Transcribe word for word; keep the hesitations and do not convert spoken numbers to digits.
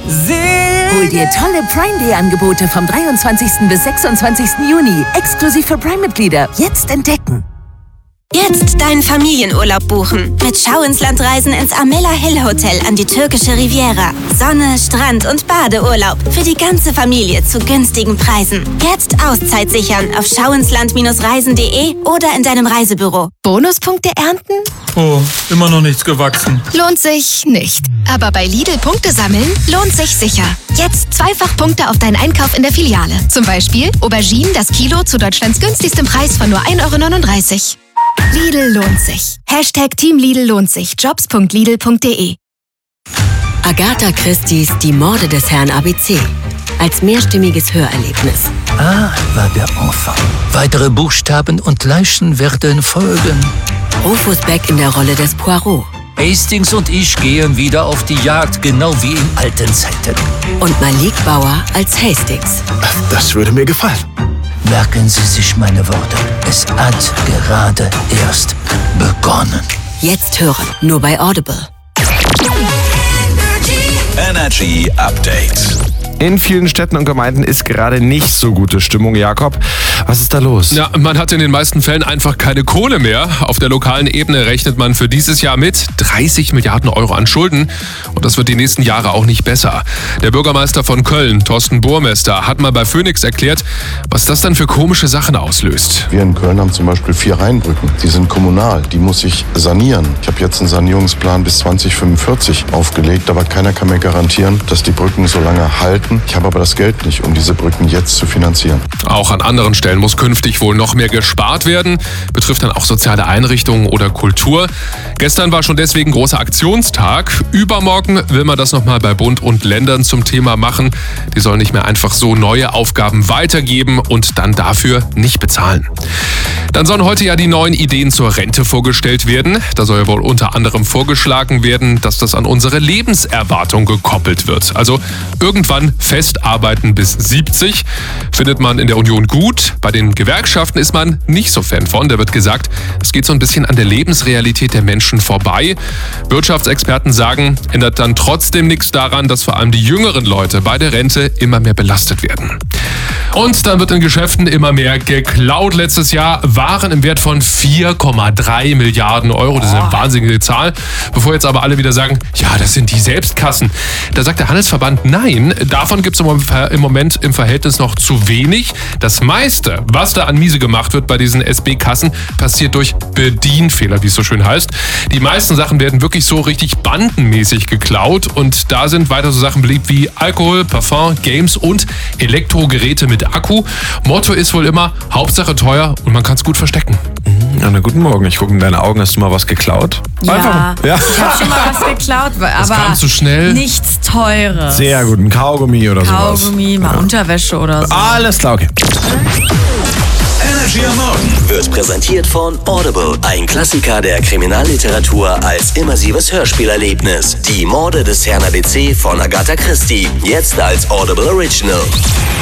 Hol dir tolle Prime Day Angebote vom dreiundzwanzigsten bis sechsundzwanzigsten Juni. Exklusiv für Prime-Mitglieder. Jetzt entdecken. Jetzt deinen Familienurlaub buchen. Mit Schau ins Land reisen ins Amela Hill Hotel an die türkische Riviera. Sonne, Strand und Badeurlaub für die ganze Familie zu günstigen Preisen. Jetzt Auszeit sichern auf schauinsland reisen punkt de oder in deinem Reisebüro. Bonuspunkte ernten? Oh, immer noch nichts gewachsen. Lohnt sich nicht. Aber bei Lidl Punkte sammeln lohnt sich sicher. Jetzt zweifach Punkte auf deinen Einkauf in der Filiale. Zum Beispiel Auberginen das Kilo zu Deutschlands günstigstem Preis von nur ein Euro neununddreißig. Lidl lohnt sich. Hashtag Team Lidl lohnt sich. jobs punkt lidl punkt de. Agatha Christie's Die Morde des Herrn A B C. Als mehrstimmiges Hörerlebnis. Ah, war der Enfant. Weitere Buchstaben und Leichen werden folgen. Rufus Beck in der Rolle des Poirot. Hastings und ich gehen wieder auf die Jagd, genau wie in alten Zeiten. Und Malik Bauer als Hastings. Das würde mir gefallen. Merken Sie sich meine Worte. Es hat gerade erst begonnen. Jetzt hören, nur bei Audible. Energy Update. In vielen Städten und Gemeinden ist gerade nicht so gute Stimmung, Jakob. Was ist da los? Ja, man hat in den meisten Fällen einfach keine Kohle mehr. Auf der lokalen Ebene rechnet man für dieses Jahr mit dreißig Milliarden Euro an Schulden. Und das wird die nächsten Jahre auch nicht besser. Der Bürgermeister von Köln, Thorsten Burmester, hat mal bei Phoenix erklärt, was das dann für komische Sachen auslöst. Wir in Köln haben zum Beispiel vier Rheinbrücken. Die sind kommunal, die muss ich sanieren. Ich habe jetzt einen Sanierungsplan bis zwanzig fünfundvierzig aufgelegt, aber keiner kann mir garantieren, dass die Brücken so lange halten. Ich habe aber das Geld nicht, um diese Brücken jetzt zu finanzieren. Auch an anderen Stellen muss künftig wohl noch mehr gespart werden. Betrifft dann auch soziale Einrichtungen oder Kultur. Gestern war schon deswegen großer Aktionstag. Übermorgen will man das nochmal bei Bund und Ländern zum Thema machen. Die sollen nicht mehr einfach so neue Aufgaben weitergeben und dann dafür nicht bezahlen. Dann sollen heute ja die neuen Ideen zur Rente vorgestellt werden. Da soll ja wohl unter anderem vorgeschlagen werden, dass das an unsere Lebenserwartung gekoppelt wird. Also irgendwann fest arbeiten bis siebzig. Findet man in der Union gut. Bei den Gewerkschaften ist man nicht so Fan von. Da wird gesagt, es geht so ein bisschen an der Lebensrealität der Menschen vorbei. Wirtschaftsexperten sagen, ändert dann trotzdem nichts daran, dass vor allem die jüngeren Leute bei der Rente immer mehr belastet werden. Und dann wird in Geschäften immer mehr geklaut. Letztes Jahr waren im Wert von vier Komma drei Milliarden Euro. Das ist eine wahnsinnige Zahl. Bevor jetzt aber alle wieder sagen, ja, das sind die Selbstkassen. Da sagt der Handelsverband, nein, davon gibt es im Moment im Verhältnis noch zu wenig. Das meiste, was da an Miese gemacht wird bei diesen S B-Kassen, passiert durch Bedienfehler, wie es so schön heißt. Die meisten Sachen werden wirklich so richtig bandenmäßig geklaut. Und da sind weiter so Sachen beliebt wie Alkohol, Parfum, Games und Elektrogeräte mit Akku. Motto ist wohl immer, Hauptsache teuer und man kann es gut verstecken. Ja, na, guten Morgen. Ich gucke in deine Augen. Hast du mal was geklaut? Ja, Einfach. Ja. Ich habe schon mal was geklaut, aber das kam zu schnell. Nichts Teures. Sehr gut. Ein Kaugummi oder sowas. Kaugummi, mal ja. Unterwäsche oder so. Alles klar, okay. Energy am Morgen wird präsentiert von Audible. Ein Klassiker der Kriminalliteratur als immersives Hörspielerlebnis. Die Morde des Herrn A B C von Agatha Christie. Jetzt als Audible Original.